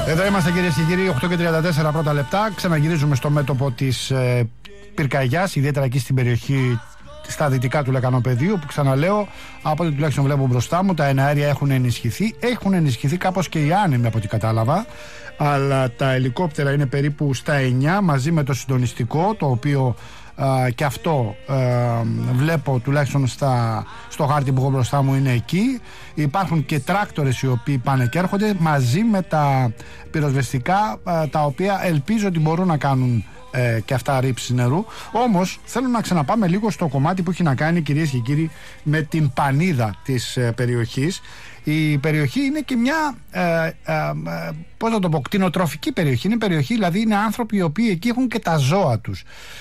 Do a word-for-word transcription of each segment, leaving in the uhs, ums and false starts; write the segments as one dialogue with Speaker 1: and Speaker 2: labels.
Speaker 1: Εδώ είμαστε, κυρίες και κύριοι, οκτώ και τριάντα τέσσερα πρώτα λεπτά. Ξαναγυρίζουμε στο μέτωπο της ε, πυρκαγιάς, ιδιαίτερα εκεί στην περιοχή στα δυτικά του Λεκανοπεδίου, που ξαναλέω, από ό,τι τουλάχιστον βλέπω μπροστά μου, τα εναέρια έχουν ενισχυθεί. Έχουν ενισχυθεί κάπως και οι άνεμοι, από ό,τι κατάλαβα. Αλλά τα ελικόπτερα είναι περίπου στα εννιά, μαζί με το συντονιστικό, το οποίο α, και αυτό α, βλέπω τουλάχιστον στα, στο χάρτη που έχω μπροστά μου είναι εκεί. Υπάρχουν και τράκτορες οι οποίοι πάνε και έρχονται, μαζί με τα πυροσβεστικά, α, τα οποία ελπίζω ότι μπορούν να κάνουν ε, και αυτά ρήψεις νερού. Όμως θέλω να ξαναπάμε λίγο στο κομμάτι που έχει να κάνει, κυρίες και κύριοι, με την πανίδα της ε, περιοχής. Η περιοχή είναι και μια ε, ε, ε, πώς να το πω, κτηνοτροφική περιοχή. Είναι περιοχή, δηλαδή είναι άνθρωποι οι οποίοι εκεί έχουν και τα ζώα τους.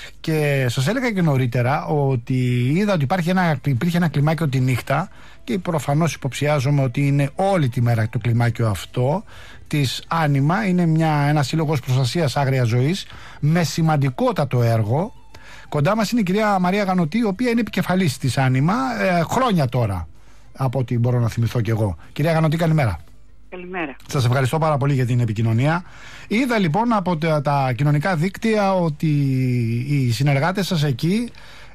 Speaker 1: Και σας έλεγα και νωρίτερα ότι είδα ότι υπάρχει ένα, υπήρχε ένα κλιμάκιο τη νύχτα, και προφανώς υποψιάζομαι ότι είναι όλη τη μέρα το κλιμάκιο αυτό της Άνιμα. Είναι μια, ένα σύλλογος προστασίας άγριας ζωής με σημαντικότατο έργο. Κοντά μας είναι η κυρία Μαρία Γανωτή, η οποία είναι επικεφαλής της Άνιμα ε, χρόνια τώρα, από ό,τι μπορώ να θυμηθώ κι εγώ. Κυρία Γανωτή, καλημέρα.
Speaker 2: Καλημέρα.
Speaker 1: Σας ευχαριστώ πάρα πολύ για την επικοινωνία. Είδα λοιπόν από τα, τα κοινωνικά δίκτυα ότι οι συνεργάτες σας εκεί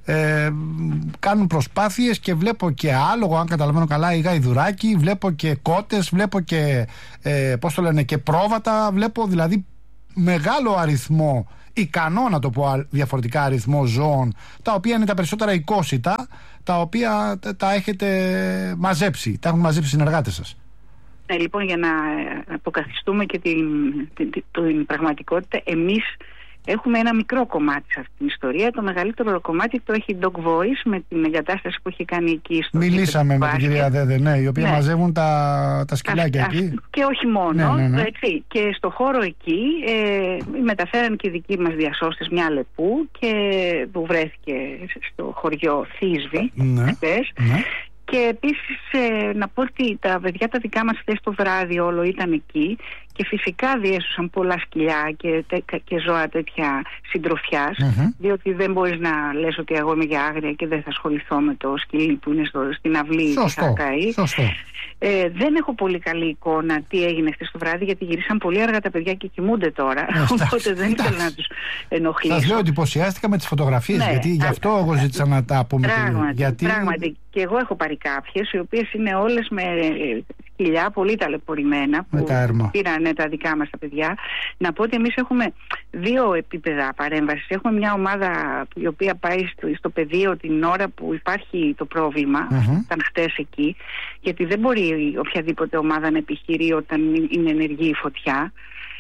Speaker 1: ε, κάνουν προσπάθειες, και βλέπω και άλογο, αν καταλαβαίνω καλά, ή γαϊδουράκι, βλέπω και κότες, βλέπω και ε, πώς το λένε, και πρόβατα, βλέπω δηλαδή μεγάλο αριθμό, ικανό να το πω διαφορετικά, αριθμό ζώων, τα οποία είναι τα περισσότερα οικόσιτα, τα οποία τα έχετε μαζέψει, τα έχουν μαζέψει οι συνεργάτες σας.
Speaker 2: Ναι, λοιπόν, για να αποκαθιστούμε και την, την, την, την πραγματικότητα, εμείς έχουμε ένα μικρό κομμάτι σε αυτήν την ιστορία. Το μεγαλύτερο κομμάτι το έχει η Dog Voice, με την εγκατάσταση που έχει κάνει εκεί στο.
Speaker 1: Μιλήσαμε με την κυρία Δέδε, ναι, οι οποίοι ναι. μαζεύουν τα, τα σκυλάκια
Speaker 2: α,
Speaker 1: εκεί.
Speaker 2: Α, και όχι μόνο.
Speaker 1: Ναι, ναι, ναι.
Speaker 2: Έτσι, και στο χώρο εκεί ε, μεταφέραν και οι δικοί μας διασώστες μια λεπού, και, που βρέθηκε στο χωριό Θήσβη,
Speaker 1: ναι,
Speaker 2: χθες. Ναι. Και επίσης ε, να πω ότι τα παιδιά τα δικά μας χθες το βράδυ όλο ήταν εκεί, και φυσικά διέσουσαν πολλά σκυλιά και, και ζώα τέτοια συντροφιάς, mm-hmm. διότι δεν μπορείς να λες ότι εγώ είμαι για άγρια και δεν θα ασχοληθώ με το σκυλί που είναι στο, στην αυλή που θα καεί.
Speaker 1: Σωστό.
Speaker 2: Ε, δεν έχω πολύ καλή εικόνα τι έγινε χθες το βράδυ, γιατί γυρίσαν πολύ αργά τα παιδιά και κοιμούνται τώρα. Ε, οπότε δεν ήθελα να τους ενοχλήσω.
Speaker 1: Σας λέω ότι εντυπωσιάστηκα με τις φωτογραφίες, ναι, γιατί γι' αυτό εγώ ζήτησα να τα πούμε.
Speaker 2: Πράγματι,
Speaker 1: γιατί...
Speaker 2: πράγματι. Και εγώ έχω πάρει κάποιες, οι οποίες είναι όλες με σκυλιά πολύ ταλαιπωρημένα, που πήραν τα δικά μας τα παιδιά. Να πω ότι εμείς έχουμε δύο επίπεδα παρέμβασης. Έχουμε μια ομάδα η οποία πάει στο, στο πεδίο την ώρα που υπάρχει το πρόβλημα, mm-hmm. ήταν χτες εκεί, γιατί δεν μπορεί οποιαδήποτε ομάδα να επιχειρεί όταν είναι ενεργή η φωτιά.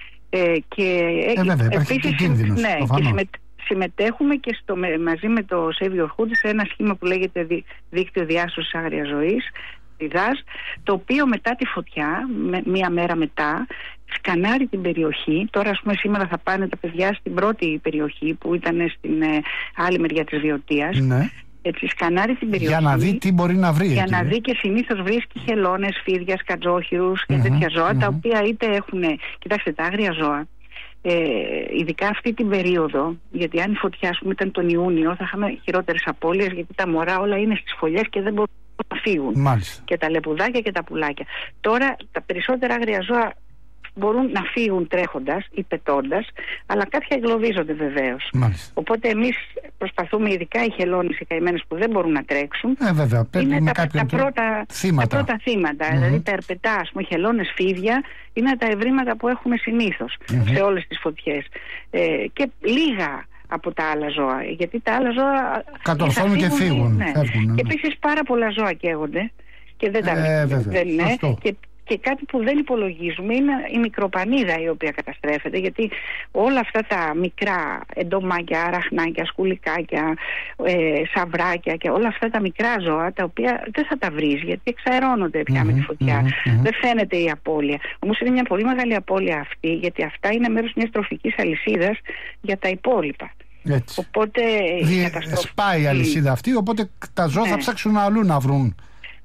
Speaker 2: Ε, και
Speaker 1: ε, βέβαια, υπάρχει και κίνδυνος,
Speaker 2: ναι, και συμμετ, συμμετέχουμε και στο, μαζί με το Save Your Hood σε ένα σχήμα που λέγεται Δίκτυο Διάσωσης Άγριας Ζωής, το οποίο μετά τη φωτιά, με, μία μέρα μετά, σκανάρει την περιοχή. Τώρα, ας πούμε, σήμερα θα πάνε τα παιδιά στην πρώτη περιοχή που ήταν στην ε, άλλη μεριά της Βιωτίας. Ναι. Έτσι, σκανάρει την περιοχή.
Speaker 1: Για να δει τι μπορεί να βρει.
Speaker 2: Για
Speaker 1: εκεί.
Speaker 2: να δει, και συνήθως βρίσκει χελώνες, φίδια, σκατζόχυρους και mm-hmm, τέτοια ζώα, mm-hmm. τα οποία είτε έχουν. Κοιτάξτε, τα άγρια ζώα. Ε, ειδικά αυτή την περίοδο, γιατί αν η φωτιά, ας πούμε, ήταν τον Ιούνιο, θα είχαμε χειρότερες απώλειες, γιατί τα μωρά όλα είναι στις φωλιές και δεν μπορούν να φύγουν.
Speaker 1: Μάλιστα.
Speaker 2: Και τα λεπουδάκια και τα πουλάκια. Τώρα τα περισσότερα άγρια ζώα μπορούν να φύγουν τρέχοντας ή πετώντας, αλλά κάποια εγκλωβίζονται βεβαίως.
Speaker 1: Μάλιστα.
Speaker 2: Οπότε εμείς προσπαθούμε, ειδικά οι χελώνες, οι καημένες που δεν μπορούν να τρέξουν,
Speaker 1: ε, βέβαια,
Speaker 2: είναι τα, τα, πρώτα,
Speaker 1: θύματα.
Speaker 2: τα πρώτα θύματα. Mm-hmm. Δηλαδή τα ερπετά, ας πούμε, χελώνες, φίδια, είναι τα ευρήματα που έχουμε συνήθως mm-hmm. σε όλες τις φωτιές. Ε, και λίγα από τα άλλα ζώα, γιατί τα άλλα ζώα
Speaker 1: κατορθώνουν και φύγουν.
Speaker 2: Ναι. Φεύγουν, ναι. Και επίσης πάρα πολλά ζώα καίγονται και δεν τα
Speaker 1: ε,
Speaker 2: δεν είναι. Και, και κάτι που δεν υπολογίζουμε είναι η μικροπανίδα η οποία καταστρέφεται, γιατί όλα αυτά τα μικρά εντομάκια, αραχνάκια, σκουλικάκια, ε, σαβράκια και όλα αυτά τα μικρά ζώα, τα οποία δεν θα τα βρεις γιατί εξαερώνονται πια mm-hmm, με τη φωτιά. Mm-hmm. Δεν φαίνεται η απώλεια. Όμως είναι μια πολύ μεγάλη απώλεια αυτή, γιατί αυτά είναι μέρος μιας τροφικής αλυσίδας για τα υπόλοιπα.
Speaker 1: Έτσι.
Speaker 2: Οπότε
Speaker 1: Δι... σπάει η αλυσίδα αυτή, οπότε τα ζώα ναι. θα ψάξουν αλλού να βρουν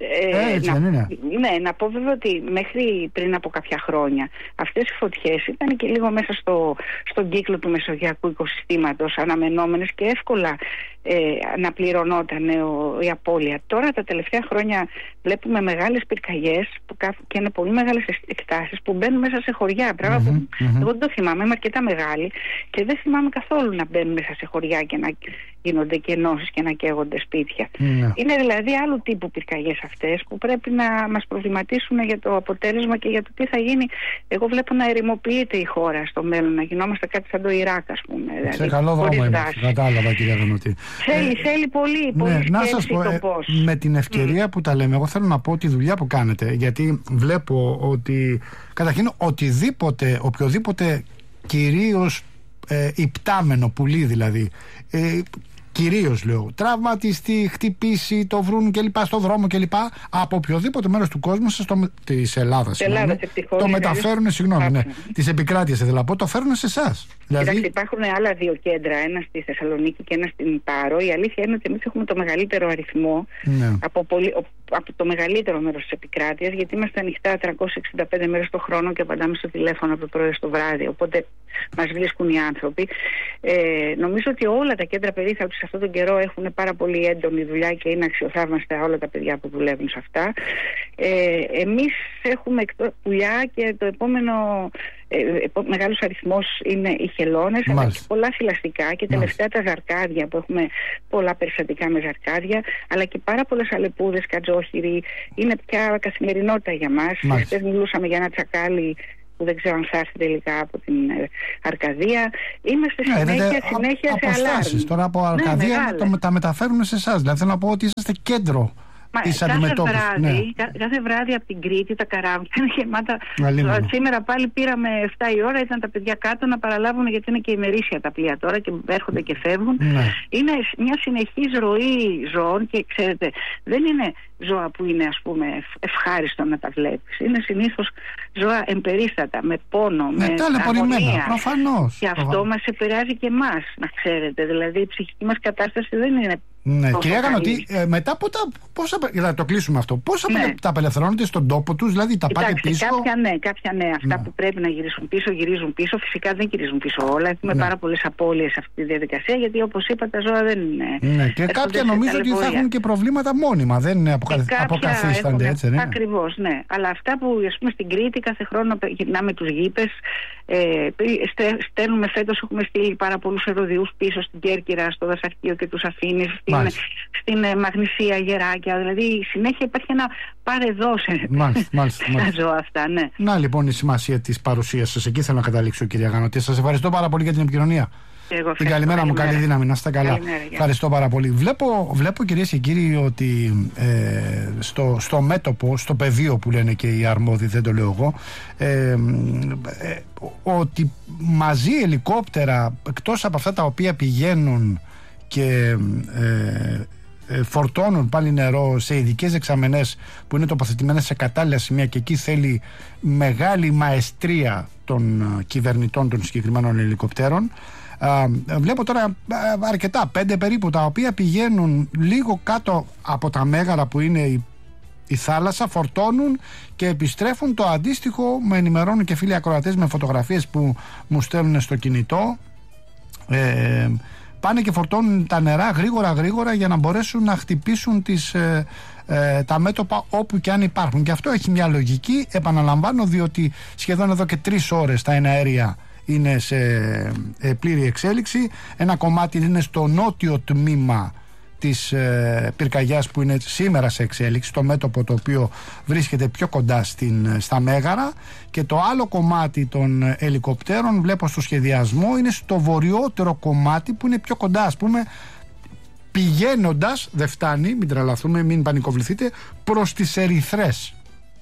Speaker 2: Ε, Έτσι, να, είναι. Ναι, να πω βέβαια ότι μέχρι πριν από κάποια χρόνια αυτές οι φωτιές ήταν και λίγο μέσα στο, στον κύκλο του μεσογειακού οικοσυστήματος, αναμενόμενες και εύκολα ε, να πληρωνόταν ε, η απώλεια. Τώρα τα τελευταία χρόνια βλέπουμε μεγάλες πυρκαγιές που, και είναι πολύ μεγάλες εκτάσεις που μπαίνουν μέσα σε χωριά. Πράγμα mm-hmm, που mm-hmm. εγώ δεν το θυμάμαι, είμαι αρκετά μεγάλη και δεν θυμάμαι καθόλου να μπαίνουν μέσα σε χωριά και να γίνονται κενώσεις και να καίγονται σπίτια. Mm-hmm. Είναι δηλαδή άλλου τύπου πυρκαγιές αυτές που πρέπει να μας προβληματίσουν για το αποτέλεσμα και για το τι θα γίνει. Εγώ βλέπω να ερημοποιείται η χώρα στο μέλλον, να γινόμαστε κάτι σαν το Ιράκ, ας πούμε.
Speaker 1: Σε δηλαδή, καλό δρόμο είμαστε. Κατάλαβα, κυρία Γανωτή.
Speaker 2: Θέλει, ε, θέλει πολύ, πολύ ναι, να σας πω, το πώς.
Speaker 1: Ε, με την ευκαιρία mm. που τα λέμε, εγώ θέλω να πω τη δουλειά που κάνετε, γιατί βλέπω ότι καταρχήν οτιδήποτε, οποιοδήποτε κυρίως ε, υπτάμενο πουλί δηλαδή, ε, κυρίως λέω, τραυματιστεί, χτυπήσει, το βρουν κλπ. Στο δρόμο κλπ. Από οποιοδήποτε μέρος του κόσμου, της Ελλάδας,
Speaker 2: Ελλάδα,
Speaker 1: το μεταφέρουν, συγγνώμη, ναι, της επικράτειας, δηλαδή, το φέρουν σε εσάς.
Speaker 2: Δηλαδή... Κοιτάξτε, υπάρχουν άλλα δύο κέντρα, ένα στη Θεσσαλονίκη και ένα στην Πάρο. Η αλήθεια είναι ότι εμείς έχουμε το μεγαλύτερο αριθμό, ναι. από, πολύ, από το μεγαλύτερο μέρος της επικράτειας, γιατί είμαστε ανοιχτά τριακόσιες εξήντα πέντε μέρες το χρόνο και απαντάμε στο τηλέφωνο από το πρωί στο βράδυ. Οπότε μας βρίσκουν οι άνθρωποι. Ε, νομίζω ότι όλα τα κέντρα περίθαλψης σε αυτόν τον καιρό έχουν πάρα πολύ έντονη δουλειά και είναι αξιοθαύμαστα όλα τα παιδιά που δουλεύουν σε αυτά. Ε, εμείς έχουμε πουλιά και το επόμενο ε, μεγάλος αριθμός είναι οι χελώνες, αλλά και πολλά θηλαστικά και τελευταία τα ζαρκάδια που έχουμε πολλά περιστατικά με ζαρκάδια, αλλά και πάρα πολλές αλεπούδες, κατζόχυροι. Είναι πια καθημερινότητα για μας. Χθες μιλούσαμε για ένα τσακάλι που δεν ξέρω αν θα έρθει τελικά από την Αρκαδία. Είμαστε συνέχεια, yeah, συνέχεια σε αλάρμ.
Speaker 1: Τώρα από Αρκαδία ναι, το, τα μεταφέρουν σε εσάς. Δηλαδή θέλω να πω ότι είσαστε κέντρο της αντιμετώπισης.
Speaker 2: Κάθε βράδυ, ναι. κα, κάθε βράδυ από την Κρήτη τα καράβια είναι γεμάτα. Αλίμενο. Σήμερα πάλι πήραμε εφτά η ώρα, ήταν τα παιδιά κάτω να παραλάβουν, γιατί είναι και ημερήσια τα πλοία τώρα και έρχονται και φεύγουν. Ναι. Είναι μια συνεχής ροή ζώων και ξέρετε, δεν είναι ζώα που είναι, ας πούμε, ευχάριστο να τα βλέπεις. Είναι συνήθως ζώα εμπερίστατα, με πόνο,
Speaker 1: ναι, με αγωνία. Προφανώς.
Speaker 2: Και αυτό προφανώς. Μας επηρεάζει και εμάς, να ξέρετε. Δηλαδή η ψυχική μας κατάσταση δεν είναι.
Speaker 1: Ναι, κυρία Γανωτή, ε, μετά από τα. Πόσα, να το κλείσουμε αυτό. Πόσα ναι. τα απελευθερώνετε στον τόπο τους, δηλαδή τα πάτε πίσω.
Speaker 2: Κάποια ναι, κάποια ναι. Αυτά ναι. που πρέπει να γυρίσουν πίσω, γυρίζουν πίσω. Φυσικά δεν γυρίζουν πίσω όλα. Έχουμε ναι. πάρα πολλές απώλειες σε αυτή τη διαδικασία, γιατί όπως είπα, τα ζώα δεν είναι.
Speaker 1: Ναι, και κάποια νομίζω ότι θα έχουν και προβλήματα μόνιμα. Δεν είναι αποκα... αποκαθίστανται έτσι. Ναι.
Speaker 2: Ακριβώς, ναι. Αλλά αυτά που, ας πούμε, στην Κρήτη κάθε χρόνο γυρνάμε τους γήπες. Ε, στέλνουμε φέτος, έχουμε στείλει πάρα πολλούς ερωδιούς πίσω στην Κέρκυρα, στο Δασαρκείο και τους Αθήνες, στην, στην ε, Μαγνησία, Γεράκια. Δηλαδή συνέχεια υπάρχει ένα παρεδώσε στα ζώα αυτά. Ναι.
Speaker 1: Να λοιπόν η σημασία της παρουσίας σας εκεί θέλω να καταλήξω, κυρία Γανωτή. Σας ευχαριστώ πάρα πολύ για την επικοινωνία.
Speaker 2: Εγώ
Speaker 1: την καλημέρα μου, καλή δύναμη, να είστε καλά.
Speaker 2: Καλημέρα,
Speaker 1: ευχαριστώ πάρα πολύ. Βλέπω, βλέπω κυρίες και κύριοι, ότι ε, στο, στο μέτωπο, στο πεδίο που λένε και οι αρμόδιοι, δεν το λέω εγώ, ε, ε, ότι μαζί ελικόπτερα, εκτός από αυτά τα οποία πηγαίνουν και ε, ε, φορτώνουν πάλι νερό σε ειδικές δεξαμενές που είναι τοποθετημένες σε κατάλληλα σημεία, και εκεί θέλει μεγάλη μαεστρία των ε, κυβερνητών των συγκεκριμένων ελικοπτέρων. Uh, βλέπω τώρα uh, αρκετά, πέντε περίπου, τα οποία πηγαίνουν λίγο κάτω από τα μέγαρα που είναι η, η θάλασσα, φορτώνουν και επιστρέφουν. Το αντίστοιχο με ενημερώνουν και φίλοι ακροατές με φωτογραφίες που μου στέλνουν στο κινητό. Ε, πάνε και φορτώνουν τα νερά γρήγορα γρήγορα για να μπορέσουν να χτυπήσουν τις, ε, ε, τα μέτωπα όπου και αν υπάρχουν. Και αυτό έχει μια λογική, επαναλαμβάνω, διότι σχεδόν εδώ και τρεις ώρες τα εναέρια είναι σε ε, πλήρη εξέλιξη. Ένα κομμάτι είναι στο νότιο τμήμα της ε, πυρκαγιάς που είναι σήμερα σε εξέλιξη, το μέτωπο το οποίο βρίσκεται πιο κοντά στην, στα Μέγαρα, και το άλλο κομμάτι των ελικοπτέρων βλέπω στο σχεδιασμό είναι στο βορειότερο κομμάτι που είναι πιο κοντά, ας πούμε, πηγαίνοντας, δεν φτάνει, μην τρελαθούμε, μην πανικοβληθείτε, προς τις Ερυθρές.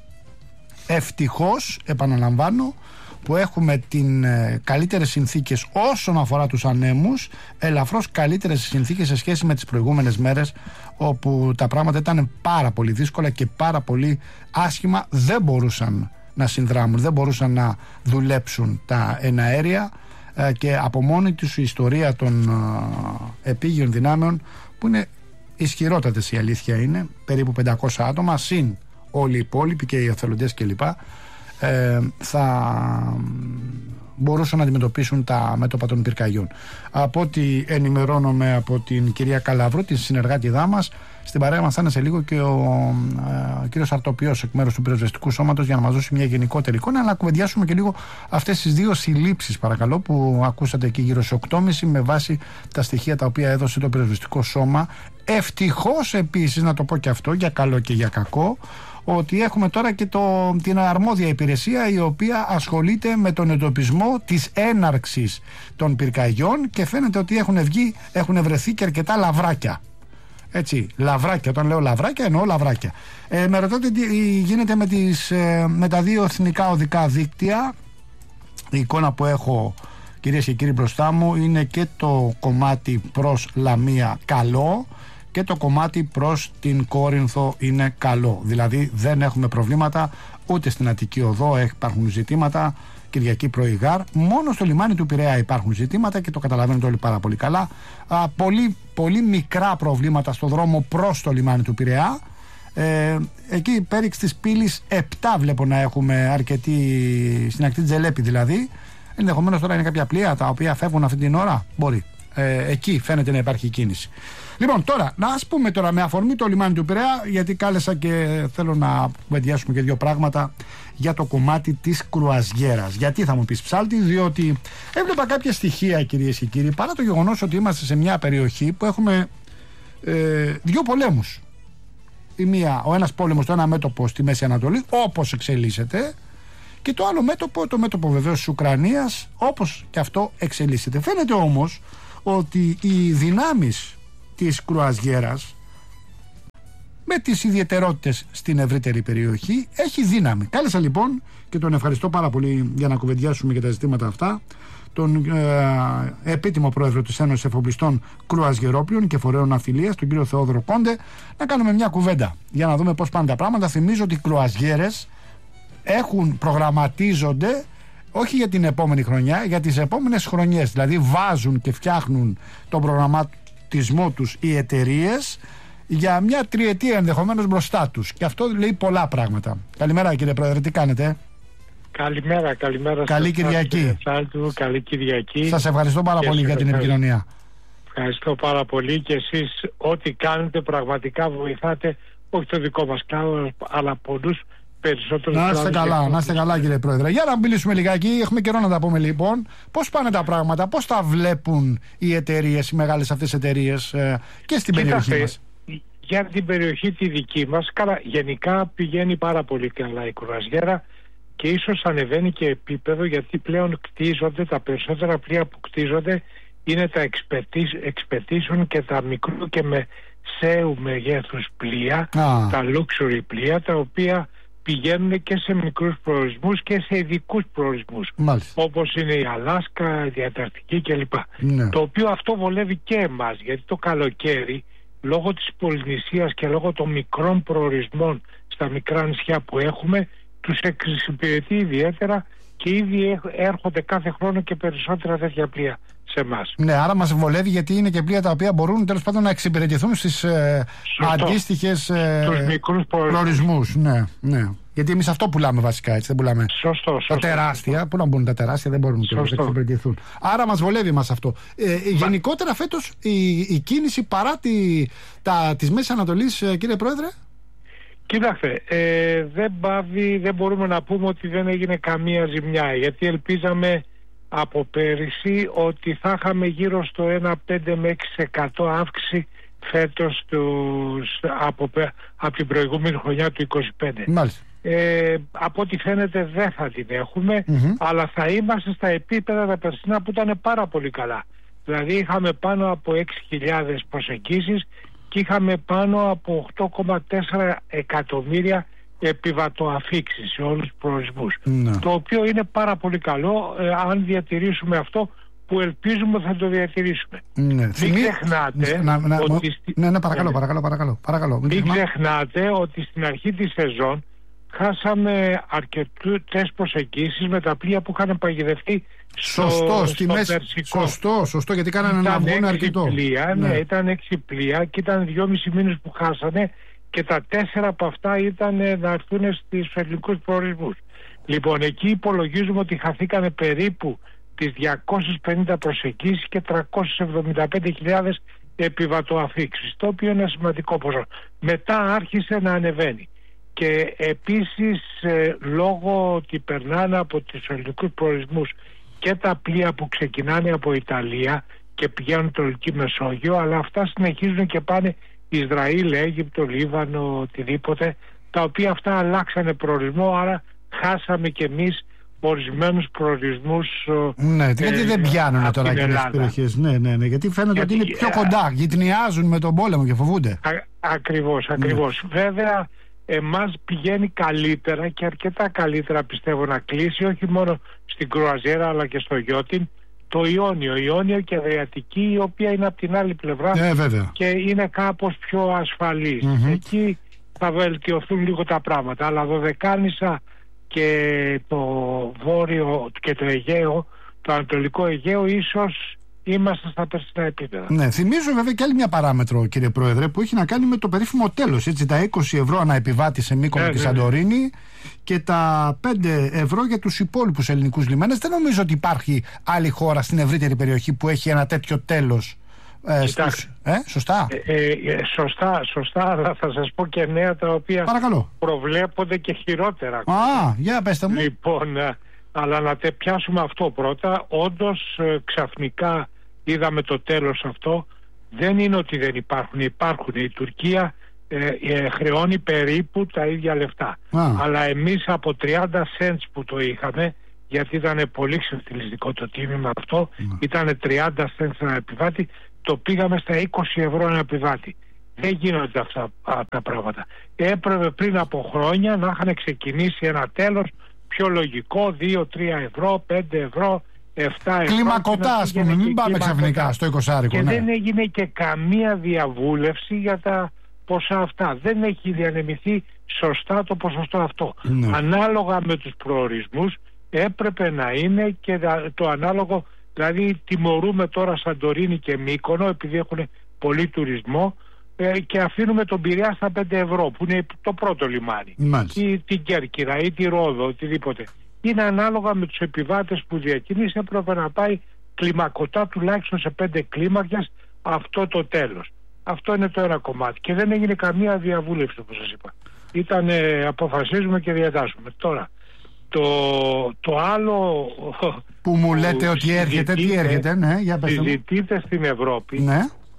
Speaker 1: Ευτυχώς, επαναλαμβάνω, που έχουμε την ε, καλύτερες συνθήκες όσον αφορά τους ανέμους, ελαφρώς καλύτερες συνθήκες σε σχέση με τις προηγούμενες μέρες, όπου τα πράγματα ήταν πάρα πολύ δύσκολα και πάρα πολύ άσχημα. Δεν μπορούσαν να συνδράμουν, δεν μπορούσαν να δουλέψουν τα εναέρια, ε, και από μόνη τους η ιστορία των ε, επίγειων δυνάμεων, που είναι ισχυρότατες, η αλήθεια είναι, περίπου πεντακόσια άτομα, συν όλοι οι υπόλοιποι και οι εθελοντές κλπ. Ε, θα μπορούσαν να αντιμετωπίσουν τα μέτωπα των πυρκαγιών. Από ό,τι ενημερώνομαι από την κυρία Καλαβρού, την συνεργάτηδά μας, στην παρέα μας θα είναι σε λίγο και ο ε, κύριος Αρτοπιός εκ μέρους του Πυροσβεστικού Σώματος για να μας δώσει μια γενικότερη εικόνα, αλλά να κουβεντιάσουμε και λίγο αυτές τις δύο συλλήψεις, παρακαλώ, που ακούσατε εκεί γύρω σε οκτώ και μισή με βάση τα στοιχεία τα οποία έδωσε το Πυροσβεστικό Σώμα. Ευτυχώς επίσης, να το πω και αυτό, για καλό και για κακό, ότι έχουμε τώρα και το, την αρμόδια υπηρεσία η οποία ασχολείται με τον εντοπισμό της έναρξης των πυρκαγιών και φαίνεται ότι έχουν βγει, έχουν βρεθεί και αρκετά λαβράκια. Έτσι, λαβράκια, όταν λέω λαβράκια εννοώ λαβράκια. Ε, με ρωτάτε τι γίνεται με, τις, ε, με τα δύο εθνικά οδικά δίκτυα. Η εικόνα που έχω, κυρίες και κύριοι, μπροστά μου είναι και το κομμάτι προς Λαμία καλό και το κομμάτι προς την Κόρινθο είναι καλό. Δηλαδή δεν έχουμε προβλήματα ούτε στην Αττική Οδό υπάρχουν ζητήματα, Κυριακή πρωί γάρ. Μόνο στο λιμάνι του Πειραιά υπάρχουν ζητήματα και το καταλαβαίνετε όλοι πάρα πολύ καλά. Α, πολύ, πολύ μικρά προβλήματα στο δρόμο προς το λιμάνι του Πειραιά. Ε, εκεί πέριξ της πύλης επτά βλέπω να έχουμε αρκετή, στην ακτή Τζελέπη δηλαδή. Ενδεχομένως τώρα είναι κάποια πλοία τα οποία φεύγουν αυτή την ώρα. Μπορεί. Ε, εκεί φαίνεται να υπάρχει κίνηση. Λοιπόν, τώρα, να ας πούμε τώρα με αφορμή το λιμάνι του Πειραιά, γιατί κάλεσα και θέλω να κουβεντιάσουμε και δύο πράγματα για το κομμάτι της κρουαζιέρας. Γιατί θα μου πεις ψάλτη, διότι έβλεπα κάποια στοιχεία, κυρίες και κύριοι, παρά το γεγονός ότι είμαστε σε μια περιοχή που έχουμε ε, δύο πολέμους. Η μία, ο ένας πόλεμος, το ένα μέτωπο στη Μέση Ανατολή, όπως εξελίσσεται, και το άλλο μέτωπο, το μέτωπο βεβαίως της Ουκρανίας, όπως και αυτό εξελίσσεται. Φαίνεται όμως ότι οι δυνάμεις της κρουαζιέρας, με τις ιδιαιτερότητες στην ευρύτερη περιοχή, έχει δύναμη. Κάλεσα λοιπόν, και τον ευχαριστώ πάρα πολύ για να κουβεντιάσουμε για τα ζητήματα αυτά, τον ε, επίτιμο πρόεδρο της Ένωσης Εφοπλιστών Κρουαζιερόπλων και Φορέων Αφιλίας, τον κύριο Θεόδωρο Κόντε, να κάνουμε μια κουβέντα για να δούμε πώς πάνε τα πράγματα. Θυμίζω ότι οι κρουαζιέρες έχουν, προγραμματίζονται όχι για την επόμενη χρονιά, για τις επόμενες χρονιές. Δηλαδή βάζουν και φτιάχνουν τον προγραμματισμό τους οι εταιρείες για μια τριετία ενδεχομένως μπροστά τους. Και αυτό λέει πολλά πράγματα. Καλημέρα κύριε Πρόεδρε, τι κάνετε?
Speaker 3: Καλημέρα, καλημέρα.
Speaker 1: Καλή Κυριακή.
Speaker 3: Σάλτου, καλή Κυριακή.
Speaker 1: Σας ευχαριστώ πάρα πολύ για την επικοινωνία.
Speaker 3: Ευχαριστώ πάρα πολύ και εσείς ό,τι κάνετε πραγματικά βοηθάτε, όχι το δικό μας κλάδο, αλλά πολλούς περισσότερους.
Speaker 1: Να είστε καλά, να είστε καλά κύριε Πρόεδρε. Για να μιλήσουμε λιγάκι, έχουμε καιρό να τα πούμε λοιπόν. Πώς πάνε τα πράγματα, πώς τα βλέπουν οι εταιρείες, οι μεγάλες αυτές εταιρείες ε, και στην
Speaker 3: Κοίτατε,
Speaker 1: περιοχή μας?
Speaker 3: Για την περιοχή τη δική μας, καλά, γενικά πηγαίνει πάρα πολύ καλά η κρουαζιέρα και ίσως ανεβαίνει και επίπεδο, γιατί πλέον κτίζονται, τα περισσότερα πλοία που κτίζονται είναι τα expedition και τα μικρού και μεσαίου μεγέθους πλοία, ah. τα luxury πλοία, τα οποία πηγαίνουν και σε μικρούς προορισμούς και σε ειδικούς προορισμούς, Μάλιστα. όπως είναι η Αλάσκα, η Διαταρκτική κλπ. Ναι. Το οποίο αυτό βολεύει και εμάς, γιατί το καλοκαίρι, λόγω της πολυνησίας και λόγω των μικρών προορισμών στα μικρά νησιά που έχουμε, τους εξυπηρετεί ιδιαίτερα και ήδη έρχονται κάθε χρόνο και περισσότερα τέτοια πλοία σε εμάς.
Speaker 1: Ναι, άρα μας βολεύει, γιατί είναι και πλοία τα οποία μπορούν τέλος πάντων να εξυπηρετηθούν στις ε, αντίστοιχες ε,
Speaker 3: μικρούς
Speaker 1: προορισμούς. Ναι, ναι. Γιατί εμείς αυτό πουλάμε βασικά, έτσι, δεν πουλάμε
Speaker 3: σωστό, σωστό,
Speaker 1: τα τεράστια. Σωστό. Πού να μπουν τα τεράστια, δεν μπορούν να εξυπηρετηθούν. Άρα μας βολεύει μας αυτό. Ε, γενικότερα φέτος η, η κίνηση παρά τη, τα, της Μέσης Ανατολής, ε, κύριε Πρόεδρε.
Speaker 3: Κοίταξε, ε, δεν πάβει, δεν μπορούμε να πούμε ότι δεν έγινε καμία ζημιά, γιατί ελπίζαμε από πέρυσι ότι θα είχαμε γύρω στο ένα κόμμα πέντε με έξι τοις εκατό αύξηση φέτος τους, από, από την προηγούμενη χρονιά του είκοσι πέντε.
Speaker 1: Μάλιστα.
Speaker 3: Ε, από ό,τι φαίνεται δεν θα την έχουμε, mm-hmm. αλλά θα είμαστε στα επίπεδα τα περσινά που ήταν πάρα πολύ καλά. Δηλαδή είχαμε πάνω από έξι χιλιάδες προσεγγίσεις και είχαμε πάνω από οκτώ κόμμα τέσσερα εκατομμύρια επιβατοαφήξεις σε όλους τους προορισμούς. Ναι. Το οποίο είναι πάρα πολύ καλό, ε, αν διατηρήσουμε αυτό που ελπίζουμε θα το διατηρήσουμε.
Speaker 1: Ναι.
Speaker 3: Μην ξεχνάτε
Speaker 1: να, να,
Speaker 3: ότι...
Speaker 1: Στη... Ναι, ναι, παρακαλώ, παρακαλώ, παρακαλώ, παρακαλώ.
Speaker 3: Μην, Μην ξεχνάτε ότι στην αρχή της σεζόν χάσαμε αρκετές προσεγγίσεις με τα πλοία που είχαν παγιδευτεί στο,
Speaker 1: σωστό, στη
Speaker 3: στο
Speaker 1: μέση,
Speaker 3: Περσικό.
Speaker 1: Σωστό, σωστό, γιατί κάνανε ένα βγουν αρκετό.
Speaker 3: Πλοία,
Speaker 1: ναι.
Speaker 3: ναι, ήταν έξι πλοία και ήταν δυόμισι μήνες που χάσανε και τα τέσσερα από αυτά ήταν να έρθουν στους ελληνικούς προορισμούς. Λοιπόν, εκεί υπολογίζουμε ότι χαθήκανε περίπου τις διακόσιες πενήντα προσεγγίσεις και τριακόσιες εβδομήντα πέντε χιλιάδες επιβατοαφήξεις, το οποίο είναι σημαντικό ποσό. Μετά άρχισε να ανεβαίνει. Και επίσης ε, λόγω ότι περνάνε από τους ελληνικούς προορισμούς και τα πλοία που ξεκινάνε από Ιταλία και πηγαίνουν το Ελληνική Μεσόγειο, αλλά αυτά συνεχίζουν και πάνε Ισραήλ, Αίγυπτο, Λίβανο, οτιδήποτε, τα οποία αυτά αλλάξανε προορισμό, άρα χάσαμε κι εμείς ορισμένους προορισμούς.
Speaker 1: Ναι, ε, γιατί δεν πιάνουν τώρα και τις περιοχές. Ναι, ναι, ναι, γιατί φαίνεται γιατί, ότι είναι πιο κοντά, γυτνιάζουν με τον πόλεμο και φοβούνται.
Speaker 3: Α, ακριβώς, ακριβώς. Ναι. Βέβαια, εμάς πηγαίνει καλύτερα και αρκετά καλύτερα πιστεύω να κλείσει, όχι μόνο στην κρουαζιέρα αλλά και στο γιότιν, το Ιόνιο, Ιόνιο και Αδριατική, η οποία είναι από την άλλη πλευρά
Speaker 1: ε, βέβαια.
Speaker 3: και είναι κάπως πιο ασφαλής. Mm-hmm. Εκεί θα βελτιωθούν λίγο τα πράγματα, αλλά Δωδεκάνησα και το βόρειο και το Αιγαίο, το Ανατολικό Αιγαίο, ίσως είμαστε στα περσινά επίπεδα.
Speaker 1: Ναι, θυμίζω βέβαια και άλλη μια παράμετρο, κύριε Πρόεδρε, που έχει να κάνει με το περίφημο τέλος. Έτσι, τα είκοσι ευρώ ανά επιβάτη σε Μύκονο ναι, και Σαντορίνη ναι. και τα πέντε ευρώ για τους υπόλοιπους ελληνικούς λιμένες. Δεν νομίζω ότι υπάρχει άλλη χώρα στην ευρύτερη περιοχή που έχει ένα τέτοιο τέλος. Ε, στους, ε, σωστά.
Speaker 3: Ε, ε, σωστά, σωστά, αλλά θα σας πω και νέα τα οποία
Speaker 1: Παρακαλώ.
Speaker 3: προβλέπονται και χειρότερα.
Speaker 1: Α, για πέστε μου.
Speaker 3: Λοιπόν, αλλά να τε πιάσουμε αυτό πρώτα. Όντως ξαφνικά είδαμε το τέλος αυτό. Δεν είναι ότι δεν υπάρχουν, υπάρχουν. Η Τουρκία ε, ε, χρεώνει περίπου τα ίδια λεφτά. Α. Αλλά εμείς από τριάντα cents που το είχαμε, γιατί ήταν πολύ ξεφτυλιστικό το τίμημα αυτό, mm. ήταν τριάντα cents ένα επιβάτη, το πήγαμε στα είκοσι ευρώ ένα επιβάτη. Δεν γίνονται αυτά α, τα πράγματα. Έπρεπε πριν από χρόνια να είχαν ξεκινήσει ένα τέλος πιο λογικό, δύο τρία ευρώ, πέντε ευρώ, επτά ευρώ.
Speaker 1: Κλιμακωτά, ας πούμε, μην πάμε ξαφνικά στο εικοσάρικο.
Speaker 3: Και
Speaker 1: ναι.
Speaker 3: δεν έγινε και καμία διαβούλευση για τα ποσά αυτά. Δεν έχει διανεμηθεί σωστά το ποσοστό αυτό. Ναι. Ανάλογα με τους προορισμούς έπρεπε να είναι και το ανάλογο, δηλαδή τιμωρούμε τώρα Σαντορίνη και Μύκονο επειδή έχουν πολύ τουρισμό ε, και αφήνουμε τον Πειραιά στα πέντε ευρώ που είναι το πρώτο λιμάνι, ή την Κέρκυρα ή τη Ρόδο, οτιδήποτε. Είναι ανάλογα με τους επιβάτες που διακινήσει, έπρεπε να πάει κλιμακωτά τουλάχιστον σε πέντε κλίμακες αυτό το τέλος. Αυτό είναι το ένα κομμάτι και δεν έγινε καμία διαβούλευση, όπως σας είπα. Ήταν ε, αποφασίζουμε και διατάσσουμε. Τώρα το, το άλλο
Speaker 1: που μου λέτε που ότι έρχεται, τι έρχεται, ναι, για πες μου.
Speaker 3: Συζητείται στην Ευρώπη,
Speaker 1: ναι.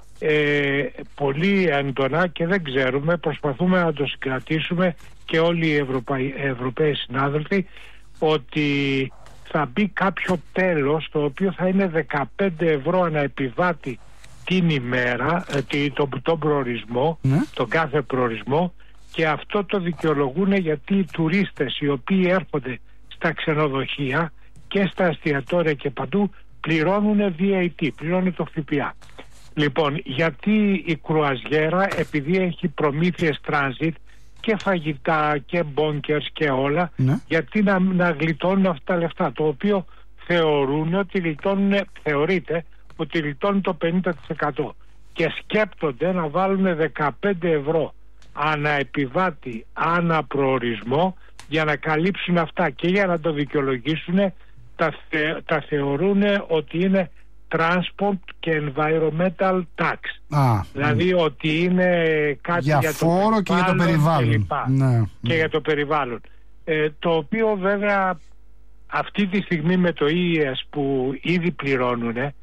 Speaker 3: ε, πολύ έντονα και δεν ξέρουμε, προσπαθούμε να το συγκρατήσουμε και όλοι οι Ευρωπαϊ, Ευρωπαίοι συνάδελφοι, ότι θα μπει κάποιο τέλος το οποίο θα είναι δεκαπέντε ευρώ ανά επιβάτη την ημέρα, ε, τον, τον προορισμό, ναι. τον κάθε προορισμό, και αυτό το δικαιολογούν γιατί οι τουρίστες οι οποίοι έρχονται στα ξενοδοχεία και στα εστιατόρια και παντού πληρώνουν βι έι τι, πληρώνουν το ΦΠΑ. Λοιπόν, γιατί η κρουαζιέρα, επειδή έχει προμήθειες transit και φαγητά και μπόνκερς και όλα, ναι. γιατί να, να γλιτώνουν αυτά τα λεφτά, το οποίο θεωρούν ότι γλιτώνουν, θεωρείται ότι γλιτώνουν το πενήντα τοις εκατό και σκέπτονται να βάλουν δεκαπέντε ευρώ ανά επιβάτη, ανά προορισμό για να καλύψουν αυτά και για να το δικαιολογήσουν τα, θε, τα θεωρούν ότι είναι transport και environmental tax. Α, δηλαδή ναι. ότι είναι κάτι για, για φόρο
Speaker 1: και για το περιβάλλον
Speaker 3: και, ναι, ναι. και για το περιβάλλον ε, το οποίο βέβαια αυτή τη στιγμή με το ι ι ες που ήδη πληρώνουν ε,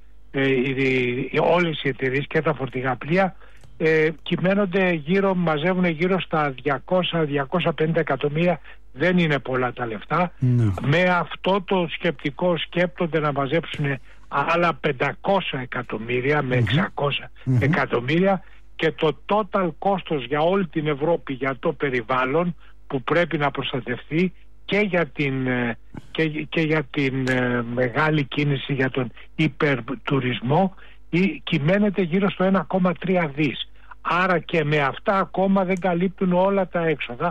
Speaker 3: ήδη, όλες οι εταιρείες και τα φορτηγά πλοία ε, κυμαίνονται γύρω, μαζεύουν γύρω στα διακόσια με διακόσια πενήντα εκατομμύρια. Δεν είναι πολλά τα λεφτά. Ναι. Με αυτό το σκεπτικό σκέπτονται να μαζέψουν άλλα πεντακόσια εκατομμύρια με εξακόσια mm-hmm. εκατομμύρια και το total κόστος για όλη την Ευρώπη για το περιβάλλον που πρέπει να προστατευτεί και για την, και, και για την ε, μεγάλη κίνηση για τον υπερτουρισμό ή, κυμαίνεται γύρω στο ένα κόμμα τρία δις. Άρα και με αυτά ακόμα δεν καλύπτουν όλα τα έξοδα,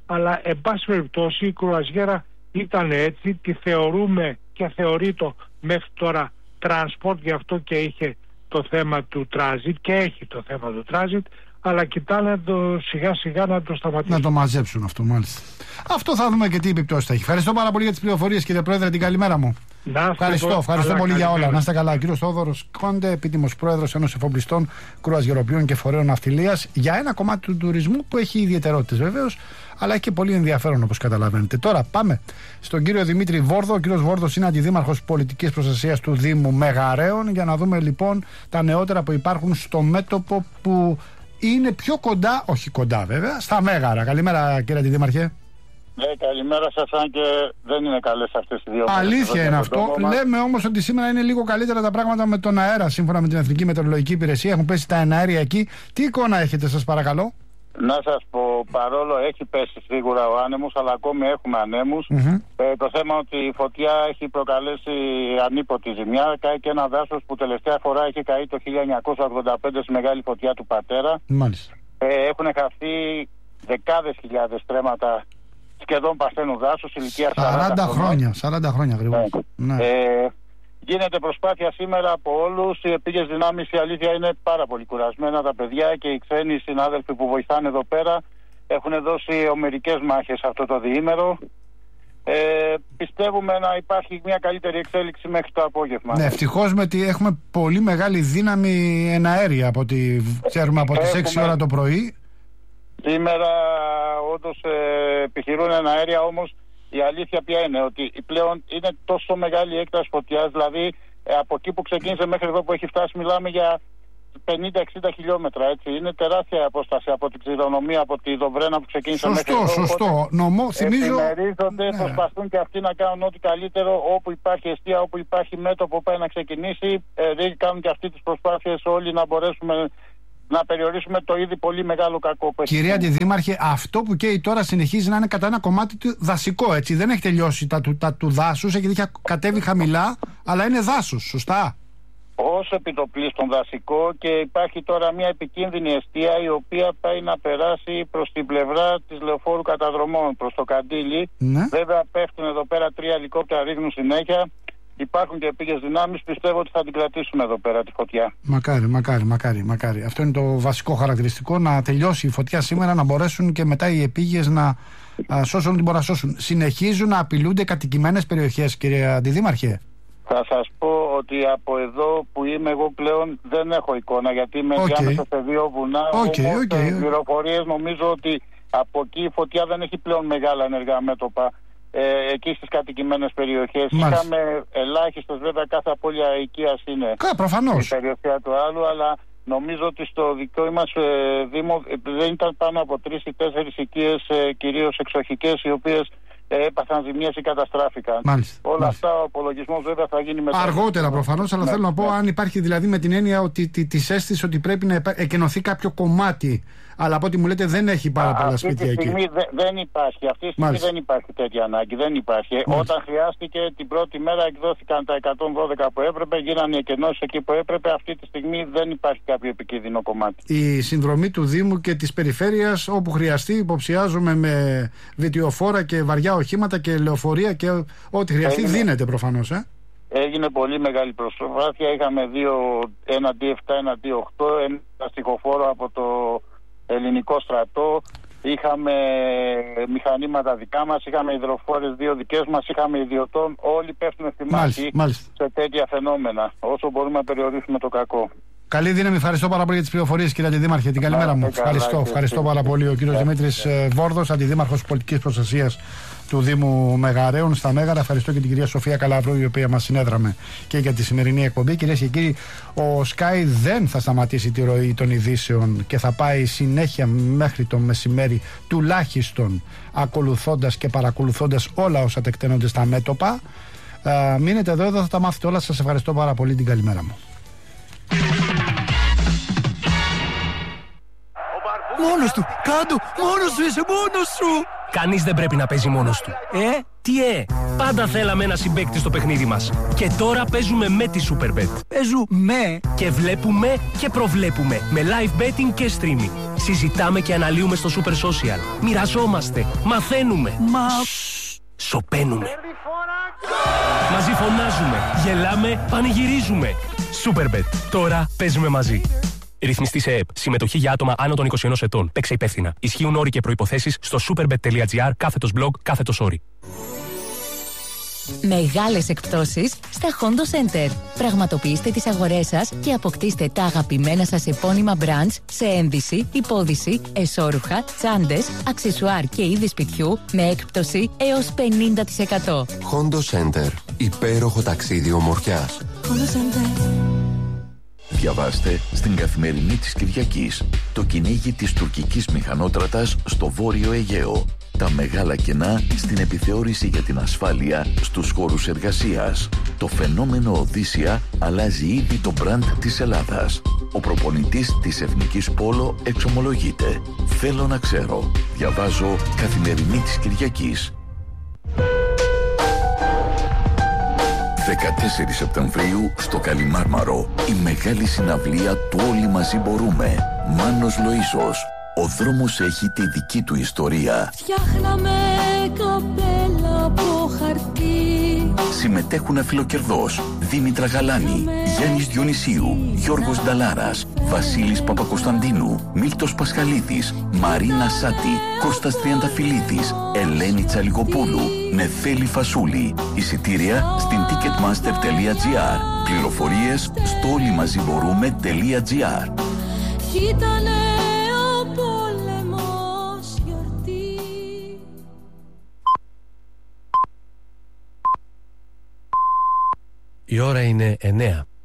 Speaker 3: αλλά εν πάση περιπτώσει η κρουαζιέρα ήταν έτσι, τη θεωρούμε και θεωρείται μέχρι τώρα transport, γι' αυτό και είχε το θέμα του transit και έχει το θέμα του transit, αλλά κοιτάνε το σιγά σιγά να το σταματήσουν.
Speaker 1: Να το μαζέψουν αυτό, μάλιστα. Αυτό θα δούμε και τι επιπτώσεις θα έχει. Ευχαριστώ πάρα πολύ για τις πληροφορίες, κύριε Πρόεδρε, την καλημέρα μου.
Speaker 3: Να
Speaker 1: ευχαριστώ,
Speaker 3: το,
Speaker 1: ευχαριστώ
Speaker 3: αλλά
Speaker 1: πολύ
Speaker 3: καλημέρα.
Speaker 1: για όλα. Να είστε καλά. Κύριος Θόδωρος Κόντε, επίτιμος πρόεδρος Ένωσης Εφοπλιστών, Κρουαζιεροποιών και Φορέων Ναυτιλίας, για ένα κομμάτι του τουρισμού που έχει ιδιαιτερότητες βεβαίως, αλλά έχει και πολύ ενδιαφέρον, όπως καταλαβαίνετε. Τώρα πάμε στον κύριο Δημήτρη Βόρδο. Ο κύριος Βόρδος είναι αντιδήμαρχος πολιτικής προστασίας του Δήμου Μεγαρέων, για να δούμε λοιπόν τα νεότερα που υπάρχουν στο μέτωπο που είναι πιο κοντά, όχι κοντά βέβαια, στα Μέγαρα. Καλημέρα, κύριε Αντιδήμαρχε.
Speaker 4: Ναι, καλημέρα σας, αν και δεν είναι καλές αυτές οι δύο μέρες.
Speaker 1: Αλήθεια είναι αυτό. Λέμε όμως ότι σήμερα είναι λίγο καλύτερα τα πράγματα με τον αέρα, σύμφωνα με την Εθνική Μετεωρολογική Υπηρεσία. Έχουν πέσει τα εναέρια εκεί. Τι εικόνα έχετε, σας παρακαλώ?
Speaker 4: Να σας πω, παρόλο έχει πέσει σίγουρα ο άνεμος, αλλά ακόμη έχουμε ανέμους.
Speaker 1: Mm-hmm.
Speaker 4: Ε, το θέμα ότι η φωτιά έχει προκαλέσει ανίποτη ζημιά. Κάει και ένα δάσος που τελευταία φορά είχε καεί το χίλια εννιακόσια ογδόντα πέντε στη μεγάλη φωτιά του πατέρα.
Speaker 1: Μάλιστα.
Speaker 4: Ε, έχουν χαθεί δεκάδες χιλιάδες στρέμματα σχεδόν παρθένου δάσους, ηλικία
Speaker 1: σαράντα χρόνια. σαράντα χρόνια γρήγορα.
Speaker 4: Ναι. Ναι. Ε, γίνεται προσπάθεια σήμερα από όλους. Οι επίγειες δυνάμεις, η αλήθεια, είναι πάρα πολύ κουρασμένα. Τα παιδιά και οι ξένοι συνάδελφοι που βοηθάνε εδώ πέρα έχουν δώσει ομερικές μάχες αυτό το διήμερο. Ε, πιστεύουμε να υπάρχει μια καλύτερη εξέλιξη μέχρι το απόγευμα.
Speaker 1: Ναι, ευτυχώς με τη, έχουμε πολύ μεγάλη δύναμη εναέρια από ό,τι ξέρουμε από τις έχουμε... έξι ώρα το πρωί.
Speaker 4: Σήμερα όντως ε, επιχειρούν εναέρια, όμως η αλήθεια ποια είναι? Ότι πλέον είναι τόσο μεγάλη έκταση φωτιάς, δηλαδή ε, από εκεί που ξεκίνησε μέχρι εδώ που έχει φτάσει μιλάμε για πενήντα εξήντα χιλιόμετρα, έτσι. Είναι τεράστια απόσταση από την κληρονομία, από τη Δοβρένα που ξεκίνησε
Speaker 1: σωστό,
Speaker 4: μέχρι εδώ.
Speaker 1: Σωστό, σωστό. Νομό, θυμίζω...
Speaker 4: Επιμερίζονται, ναι. Προσπαθούν και αυτοί να κάνουν ό,τι καλύτερο, όπου υπάρχει εστία, όπου υπάρχει μέτωπο πάει να ξεκινήσει. Ε, κάνουν και αυτοί τις προσπάθειες όλοι να μπορέσουμε να περιορίσουμε το ήδη πολύ μεγάλο κακό που έχει.
Speaker 1: Κυρία Αντιδήμαρχε, αυτό που καίει τώρα συνεχίζει να είναι κατά ένα κομμάτι του δασικό, έτσι. Δεν έχει τελειώσει τα, τα, τα του δάσους, έχει κατέβει χαμηλά, αλλά είναι δάσους, σωστά?
Speaker 4: Ως επιτοπλίστων δασικό, και υπάρχει τώρα μια επικίνδυνη εστία η οποία πάει να περάσει προς την πλευρά της λεωφόρου καταδρομών, προς το Καντήλι.
Speaker 1: Ναι.
Speaker 4: Βέβαια πέφτουν εδώ πέρα τρία ελικόπτερα, ρίχνουν συνέχεια. Υπάρχουν και επίγειες δυνάμεις, πιστεύω ότι θα την κρατήσουμε εδώ πέρα τη φωτιά.
Speaker 1: Μακάρι, μακάρι, μακάρι, μακάρι. Αυτό είναι το βασικό χαρακτηριστικό, να τελειώσει η φωτιά σήμερα, να μπορέσουν και μετά οι επίγειες να α, σώσουν ό,τι μπορούν να σώσουν. Συνεχίζουν να απειλούνται κατοικημένες περιοχές, κύριε Αντιδήμαρχε?
Speaker 4: Θα σας πω ότι από εδώ που είμαι εγώ πλέον δεν έχω εικόνα, γιατί είμαι
Speaker 1: okay.
Speaker 4: διάμεσα σε δύο βουνά.
Speaker 1: Okay,
Speaker 4: όμως
Speaker 1: okay.
Speaker 4: οι πληροφορίες νομίζω ότι από εκεί η φωτιά δεν έχει πλέον μεγάλα ενεργά μέτωπα. Ε, εκεί στις κατοικημένες περιοχές. Μάλιστα. Είχαμε ελάχιστες, βέβαια κάθε απώλεια οικίας είναι
Speaker 1: Κα, προφανώς.
Speaker 4: η περιοχή του άλλου, αλλά νομίζω ότι στο δικό μας ε, Δήμο ε, δεν ήταν πάνω από τρεις ή τέσσερις οικίες, ε, κυρίως εξοχικές, οι οποίες ε, έπαθαν ζημιές ή καταστράφηκαν.
Speaker 1: Μάλιστα.
Speaker 4: Όλα
Speaker 1: Μάλιστα.
Speaker 4: αυτά ο απολογισμός βέβαια θα γίνει μετά.
Speaker 1: Αργότερα προφανώς, αλλά ναι, θέλω να πω, ναι. αν υπάρχει δηλαδή με την έννοια ότι της αίσθησης ότι πρέπει να εκενωθεί κάποιο κομμάτι. Αλλά από ό,τι μου λέτε δεν έχει πάρα πολλά σπίτια εκεί.
Speaker 4: Αυτή τη στιγμή δε, δεν υπάρχει. Αυτή τη στιγμή δεν υπάρχει τέτοια ανάγκη. Δεν υπάρχει. Μάλιστα. Όταν χρειάστηκε την πρώτη μέρα εκδόθηκαν τα εκατόν δώδεκα που έπρεπε, γίνανε οι εκενώσεις εκεί που έπρεπε. Αυτή τη στιγμή δεν υπάρχει κάποιο επικίνδυνο κομμάτι.
Speaker 1: Η συνδρομή του Δήμου και της περιφέρειας όπου χρειαστεί, υποψιάζομαι, με βιτιοφόρα και βαριά οχήματα και λεωφορεία και ό,τι χρειαστεί Έγινε. δίνεται προφανώς. Ε?
Speaker 4: Έγινε πολύ μεγάλη προσπάθεια. Είχαμε δύο, ένα ντι επτά, ένα ντι οκτώ, ένα αστιχοφόρο από το ελληνικό στρατό, είχαμε μηχανήματα δικά μας, είχαμε υδροφόρες δύο δικές μας, είχαμε ιδιωτών, όλοι πέφτουν στη μάχη σε τέτοια φαινόμενα, όσο μπορούμε να περιορίσουμε το κακό.
Speaker 1: Καλή δύναμη, ευχαριστώ πάρα πολύ για τις πληροφορίες, κύριε Αντιδήμαρχε. Την καλημέρα μου. Ευχαριστώ, ευχαριστώ πάρα πολύ. Ο κύριος Δημήτρης Βόρδος, Αντιδήμαρχος Πολιτικής Προστασίας του Δήμου Μεγαρέων στα Μέγαρα. Ευχαριστώ και την κυρία Σοφία Καλαβρού, η οποία μας συνέδραμε και για τη σημερινή εκπομπή. Κυρίες και κύριοι, ο Sky δεν θα σταματήσει τη ροή των ειδήσεων και θα πάει συνέχεια μέχρι το μεσημέρι, τουλάχιστον ακολουθώντας και παρακολουθώντας όλα όσα τεκταίνονται στα μέτωπα. Uh, μείνετε εδώ, εδώ θα τα μάθετε όλα. Σας ευχαριστώ πάρα πολύ. Την καλημέρα μου.
Speaker 5: Μόνος του, κάτω, μόνος σου είσαι, μόνος σου. Κανείς δεν πρέπει να παίζει μόνος του. Ε, τι ε, πάντα θέλαμε ένα συμπαίκτη στο παιχνίδι μας. Και τώρα παίζουμε με τη Superbet.
Speaker 6: Παίζουμε
Speaker 5: και βλέπουμε και προβλέπουμε με live betting και streaming. Συζητάμε και αναλύουμε στο Super Social. Μοιραζόμαστε, μαθαίνουμε.
Speaker 6: Μα...
Speaker 5: Σωπαίνουμε. Μαζί φωνάζουμε, γελάμε, πανηγυρίζουμε. Superbet. Τώρα παίζουμε μαζί. Ρυθμιστή σε ΕΕΠ. Συμμετοχή για άτομα άνω των είκοσι ενός ετών. Παίξε υπεύθυνα. Ισχύουν όροι και προϋποθέσεις στο superbet.gr κάθετος blog κάθετος όροι.
Speaker 7: Μεγάλες εκπτώσεις στα Hondo Center. Πραγματοποιήστε τις αγορές σας και αποκτήστε τα αγαπημένα σας επώνυμα brands σε ένδυση, υπόδυση, εσώρουχα, τσάντες, αξεσουάρ και είδη σπιτιού με έκπτωση έως πενήντα τοις εκατό.
Speaker 8: Hondo Center. Υπέροχο ταξίδι ομορφιάς.
Speaker 7: Hondo Center.
Speaker 9: Διαβάστε στην Καθημερινή της Κυριακής το κυνήγι της τουρκικής μηχανότρατας στο Βόρειο Αιγαίο. Τα μεγάλα κενά στην επιθεώρηση για την ασφάλεια στους χώρους εργασίας. Το φαινόμενο Οδύσσια αλλάζει ήδη το μπραντ της Ελλάδας. Ο προπονητής της Εθνικής Πόλο εξομολογείται. Θέλω να ξέρω. Διαβάζω Καθημερινή της Κυριακής. δεκατέσσερις Σεπτεμβρίου στο Καλιμάρμαρο. Η μεγάλη συναυλία του Όλοι Μαζί Μπορούμε. Μάνος Λοΐσος. Ο δρόμος έχει τη δική του ιστορία.
Speaker 10: Φτιάχναμε καπέλα από χαρτί.
Speaker 9: Συμμετέχουν Φιλοκερδός, Δήμητρα Γαλάνη, Γιάννης Διονυσίου, Γιώργος Νταλάρας, Βασίλης Παπακοσταντίνου, Μίλτος Πασχαλίδης, Μαρίνα Σάτη, Κώστας Τριανταφυλλίδης, Ελένη Τσαλιγοπούλου, Νεφέλη Φασούλη. Εισιτήρια στην ticketmaster.gr. Πληροφορίες στο όλοιμαζιμπορούμε.gr.
Speaker 5: Η ώρα είναι εννέα.